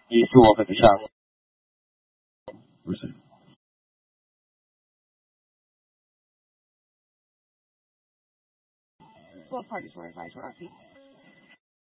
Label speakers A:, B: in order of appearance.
A: 也是我们的项目，不是。
B: Both parties were advised. We're